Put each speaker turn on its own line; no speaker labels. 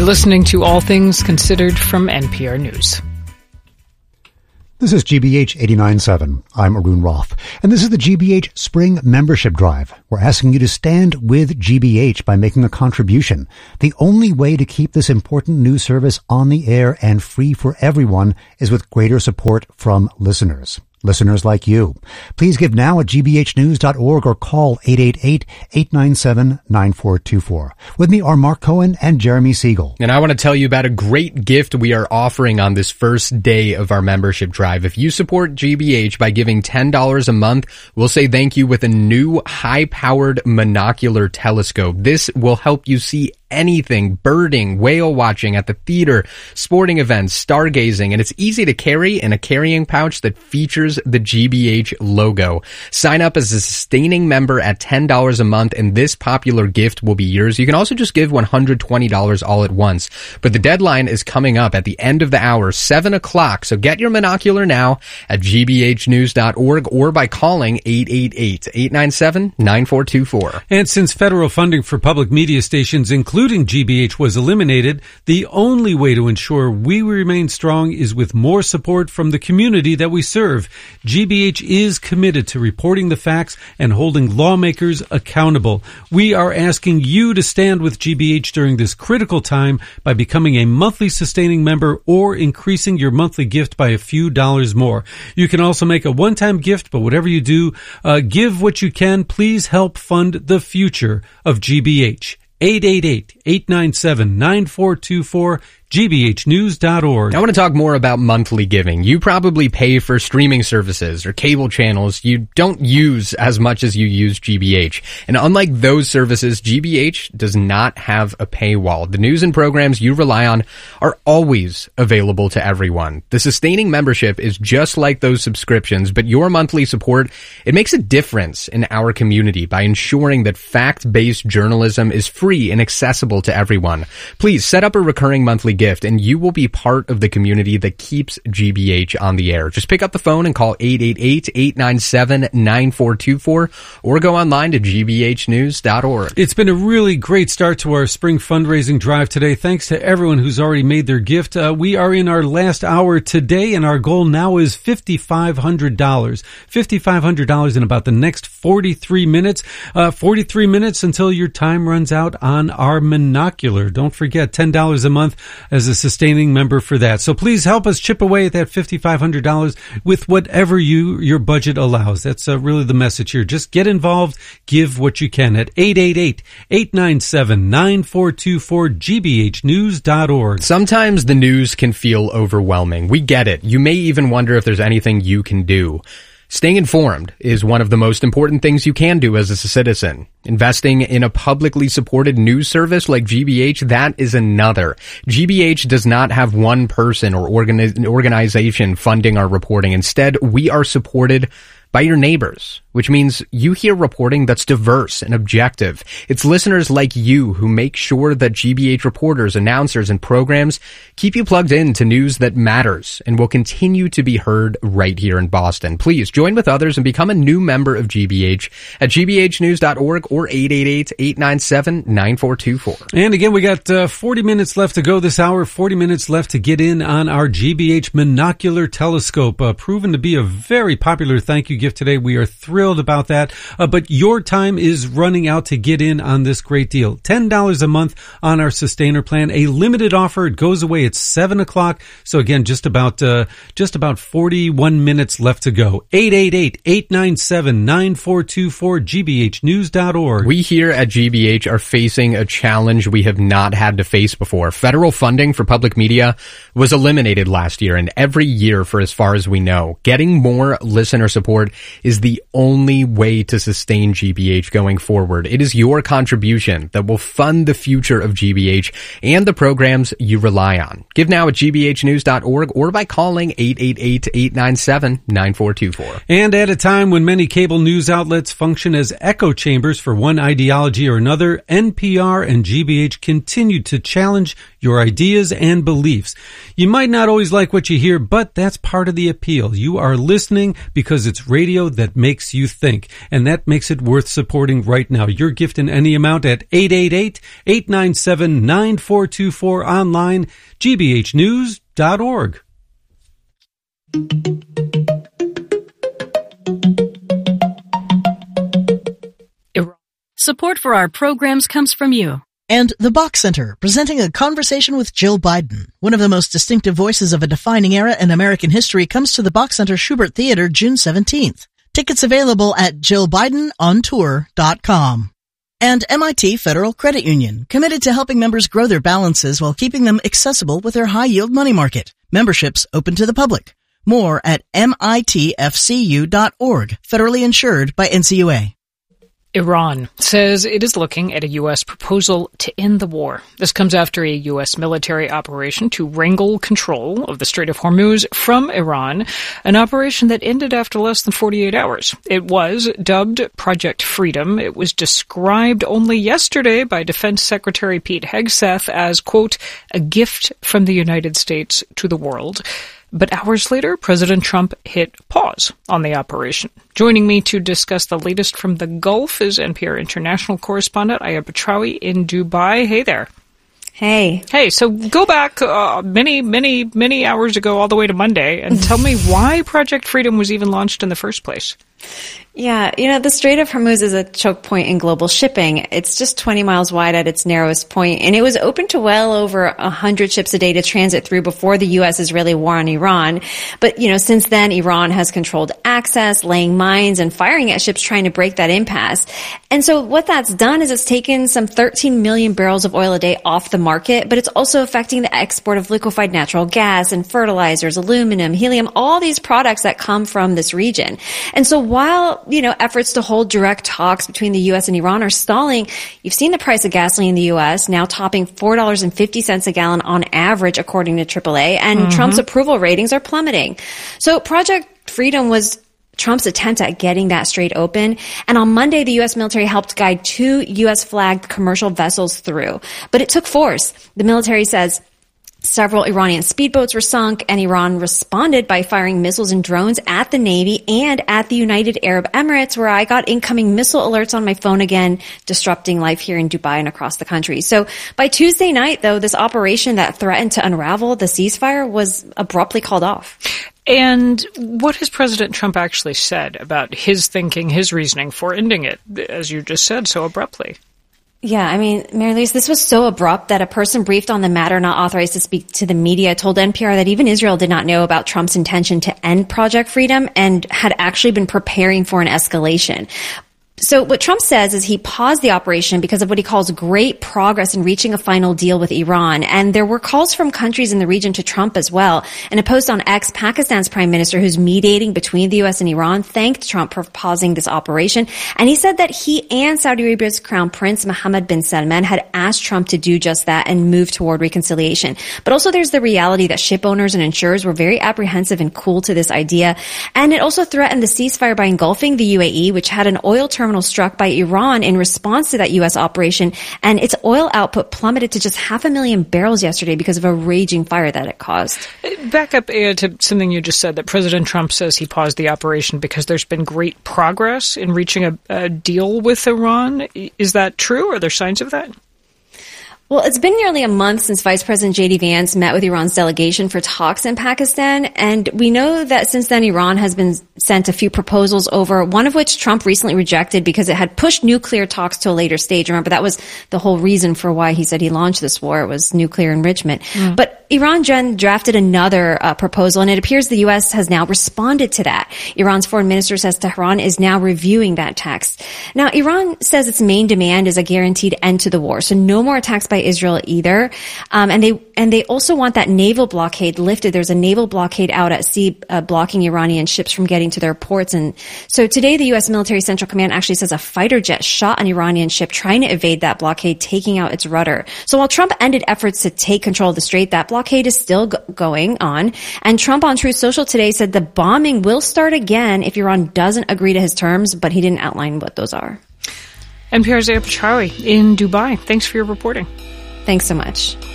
You're listening to All Things Considered from NPR News.
This is GBH 89.7. I'm Arun Roth, and this is the GBH Spring Membership Drive. We're asking you to stand with GBH by making a contribution. The only way to keep this important news service on the air and free for everyone is with greater support from listeners. Listeners like you. Please give now at gbhnews.org or call 888-897-9424. With me are Mark Cohen and Jeremy Siegel.
And I want to tell you about a great gift we are offering on this first day of our membership drive. If you support GBH by giving $10 a month, we'll say thank you with a new high-powered monocular telescope. This will help you see anything, birding, whale watching at the theater, sporting events, stargazing, and it's easy to carry in a carrying pouch that features the GBH logo. Sign up as a sustaining member at $10 a month, and this popular gift will be yours. You can also just give $120 all at once, but the deadline is coming up at the end of the hour, 7 o'clock, so get your monocular now at gbhnews.org or by calling 888-897-9424.
And since federal funding for public media stations, including GBH, was eliminated, the only way to ensure we remain strong is with more support from the community that we serve. GBH is committed to reporting the facts and holding lawmakers accountable. We are asking you to stand with GBH during this critical time by becoming a monthly sustaining member or increasing your monthly gift by a few dollars more. You can also make a one-time gift, but whatever you do, give what you can. Please help fund the future of GBH. 888-897-9424, gbhnews.org.
I want to talk more about monthly giving. You probably pay for streaming services or cable channels you don't use as much as you use GBH. And unlike those services, GBH does not have a paywall. The news and programs you rely on are always available to everyone. The sustaining membership is just like those subscriptions, but your monthly support, it makes a difference in our community by ensuring that fact-based journalism is free and accessible to everyone. Please set up a recurring monthly gift, and you will be part of the community that keeps GBH on the air. Just pick up the phone and call 888-897-9424 or go online to gbhnews.org.
It's been a really great start to our spring fundraising drive today. Thanks to everyone who's already made their gift. We are in our last hour today, and our goal now is $5,500. $5,500 in about the next 43 minutes. 43 minutes until your time runs out on our monocular. Don't forget, $10 a month as a sustaining member for that. So please help us chip away at that $5,500 with whatever your budget allows. That's really the message here. Just get involved. Give what you can at 888-897-9424, gbhnews.org.
Sometimes the news can feel overwhelming. We get it. You may even wonder if there's anything you can do. Staying informed is one of the most important things you can do as a citizen. Investing in a publicly supported news service like GBH, that is another. GBH does not have one person or organization funding our reporting. Instead, we are supported by your neighbors, which means you hear reporting that's diverse and objective. It's listeners like you who make sure that GBH reporters, announcers, and programs keep you plugged in to news that matters and will continue to be heard right here in Boston. Please join with others and become a new member of GBH at gbhnews.org or 888-897-9424.
And again, we got 40 minutes left to go this hour, 40 minutes left to get in on our GBH monocular telescope, proven to be a very popular thank you gift today. We are thrilled about that. But your time is running out to get in on this great deal. $10 a month on our sustainer plan. A limited offer. It goes away at 7 o'clock. So again, just about 41 minutes left to go. 888-897-9424, gbhnews.org.
We here at GBH are facing a challenge we have not had to face before. Federal funding for public media was eliminated last year and every year for as far as we know. Getting more listener support is the only way to sustain GBH going forward. It is your contribution that will fund the future of GBH and the programs you rely on. Give now at gbhnews.org or by calling 888-897-9424.
And at a time when many cable news outlets function as echo chambers for one ideology or another, NPR and GBH continue to challenge your ideas and beliefs. You might not always like what you hear, but that's part of the appeal. You are listening because it's radio radio that makes you think. And that makes it worth supporting right now. Your gift in any amount at 888-897-9424 online, gbhnews.org.
Support for our programs comes from you.
And the Bach Center, presenting a conversation with Jill Biden. One of the most distinctive voices of a defining era in American history comes to the Bach Center Schubert Theater June 17th. Tickets available at JillBidenOnTour.com. And MIT Federal Credit Union, committed to helping members grow their balances while keeping them accessible with their high-yield money market. Memberships open to the public. More at mitfcu.org, federally insured by NCUA.
Iran says it is looking at a U.S. proposal to end the war. This comes after a U.S. military operation to wrangle control of the Strait of Hormuz from Iran, an operation that ended after less than 48 hours. It was dubbed Project Freedom. It was described only yesterday by Defense Secretary Pete Hegseth as, quote, a gift from the United States to the world. But hours later, President Trump hit pause on the operation. Joining me to discuss the latest from the Gulf is NPR international correspondent Aya Petraoui in Dubai. Hey there.
Hey.
Hey, so go back many hours ago all the way to Monday and tell me why Project Freedom was even launched in the first place.
Yeah, the Strait of Hormuz is a choke point in global shipping. It's just 20 miles wide at its narrowest point, and it was open to well over 100 ships a day to transit through before the U.S. Israeli war on Iran. But, since then, Iran has controlled access, laying mines, and firing at ships trying to break that impasse. And so what that's done is it's taken some 13 million barrels of oil a day off the market, but it's also affecting the export of liquefied natural gas and fertilizers, aluminum, helium, all these products that come from this region. And so while efforts to hold direct talks between the U.S. and Iran are stalling, you've seen the price of gasoline in the U.S. now topping $4.50 a gallon on average, according to AAA, and Trump's approval ratings are plummeting. So Project Freedom was Trump's attempt at getting that strait open. And on Monday, the U.S. military helped guide 2 U.S.-flagged commercial vessels through. But it took force. The military says several Iranian speedboats were sunk, and Iran responded by firing missiles and drones at the Navy and at the United Arab Emirates, where I got incoming missile alerts on my phone again, disrupting life here in Dubai and across the country. So by Tuesday night, though, this operation that threatened to unravel the ceasefire was abruptly called off.
And what has President Trump actually said about his thinking, his reasoning for ending it, as you just said, so abruptly?
Yeah, Mary Louise, this was so abrupt that a person briefed on the matter not authorized to speak to the media told NPR that even Israel did not know about Trump's intention to end Project Freedom and had actually been preparing for an escalation. So what Trump says is he paused the operation because of what he calls great progress in reaching a final deal with Iran. And there were calls from countries in the region to Trump as well. In a post on X, Pakistan's prime minister, who's mediating between the U.S. and Iran, thanked Trump for pausing this operation. And he said that he and Saudi Arabia's crown prince, Mohammed bin Salman, had asked Trump to do just that and move toward reconciliation. But also there's the reality that ship owners and insurers were very apprehensive and cool to this idea. And it also threatened the ceasefire by engulfing the UAE, which had an oil terminal struck by Iran in response to that U.S. operation, and its oil output plummeted to just 500,000 barrels yesterday because of a raging fire that it caused.
Back up to something you just said, that President Trump says he paused the operation because there's been great progress in reaching a deal with Iran. Is that true? Are there signs of that?
Well, it's been nearly a month since Vice President J.D. Vance met with Iran's delegation for talks in Pakistan, and we know that since then Iran has been sent a few proposals over, one of which Trump recently rejected because it had pushed nuclear talks to a later stage. Remember, that was the whole reason for why he said he launched this war. It was nuclear enrichment. But Iran drafted another proposal, and it appears the U.S. has now responded to that. Iran's foreign minister says Tehran is now reviewing that text. Now, Iran says its main demand is a guaranteed end to the war, so no more attacks by Israel either. And they also want that naval blockade lifted. There's a naval blockade out at sea blocking Iranian ships from getting to their ports. And so today the U.S. Military Central Command actually says a fighter jet shot an Iranian ship trying to evade that blockade, taking out its rudder. So while Trump ended efforts to take control of the strait, that blockade is still going on. And Trump on Truth Social today said the bombing will start again if Iran doesn't agree to his terms, but he didn't outline what those are.
NPR's Aya Petraoui in Dubai. Thanks for your reporting.
Thanks so much.